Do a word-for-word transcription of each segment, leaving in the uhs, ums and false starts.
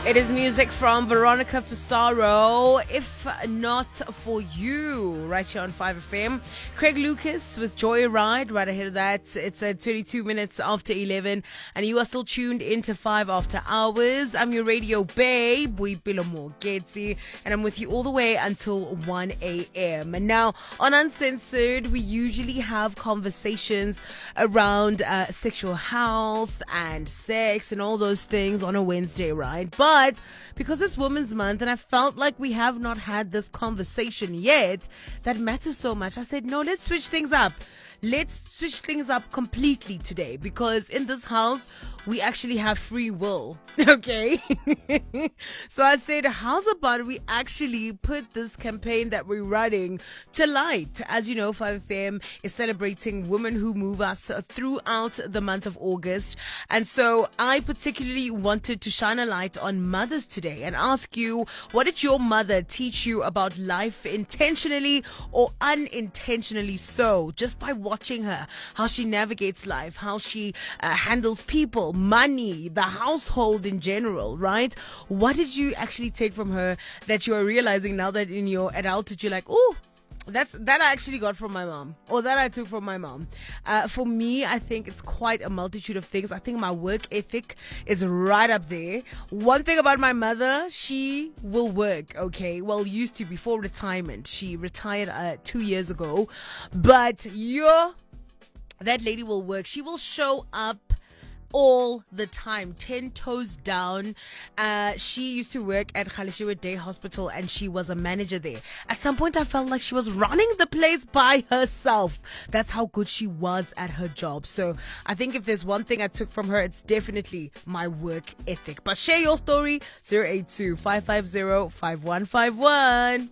It is music from Veronica Fusaro, If Not For You, right here on five F M. Craig Lucas with Joyride, right ahead of that. It's uh, twenty-two minutes after eleven, and you are still tuned into five After Hours. I'm your radio babe, Boipelo Mogeti, and I'm with you all the way until one a.m. And now, on Uncensored, we usually have conversations around uh, sexual health and sex and all those things on a Wednesday, right? But But because it's Women's Month and I felt like we have not had this conversation yet that matters so much, I said, no, let's switch things up. Let's switch things up completely today, because in this house, we actually have free will. Okay? So I said, how's about we actually put this campaign that we're running to light? As you know, five F M is celebrating women who move us throughout the month of August. And so I particularly wanted to shine a light on mothers today and ask you, what did your mother teach you about life, intentionally or unintentionally so, just by watching her, how she navigates life, how she uh, handles people, money, the household in general, right? What did you actually take from her that you are realizing now that in your adulthood you're like, oh, that's that I actually got from my mom, or that I took from my mom? Uh, for me, I think it's quite a multitude of things. I think my work ethic is right up there. One thing about my mother, she will work, okay? Well, used to before retirement. She retired uh, two years ago. But yo, that lady will work. She will show up all the time, ten toes down. Uh, she used to work at Khalishiwe Day Hospital and she was a manager there. At some point, I felt like she was running the place by herself. That's how good she was at her job. So I think if there's one thing I took from her, it's definitely my work ethic. But share your story, zero eight two, five five zero, five one five one.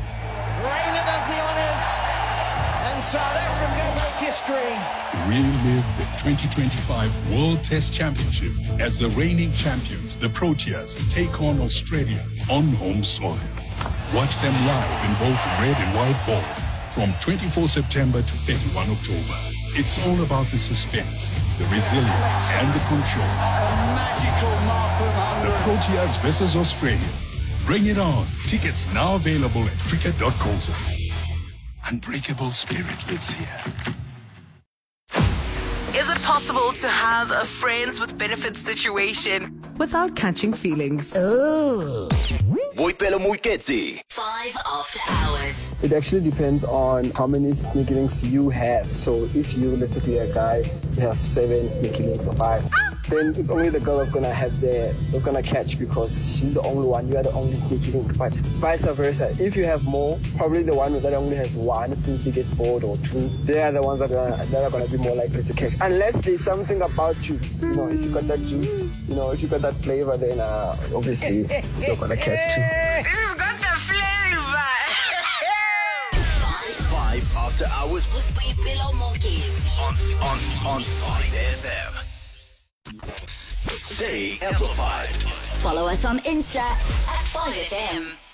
Reina does the honours, and South Africa make history. Relive the twenty twenty-five World Test Championship as the reigning champions, the Proteas, take on Australia on home soil. Watch them live in both red and white ball from twenty-fourth September to thirty-first October. It's all about the suspense, the resilience, and the control. A magical mark of The Proteas versus Australia. Bring it on. Tickets now available at cricket dot co dot za. Unbreakable spirit lives here. Is it possible to have a friends with benefits situation without catching feelings? Oh. Boipelo Mogeti. Five After Hours. It actually depends on how many sneaky links you have. So if you, let's say you're a guy, you have seven sneaky links or five, then it's only the girl that's gonna have the that's gonna catch, because she's the only one. You are the only sneaky link. But vice versa, if you have more, probably the one that only has one, since they get bored, or two, they are the ones that are, that are gonna be more likely to catch. Unless there's something about you, you know, if you got that juice, you know, if you got that flavor, then uh, obviously you're gonna catch too. If you've got the flavor. Five After Hours With Boipelo Mogeti. on on on five F M. Stay amplified. Follow us on Insta at five F M.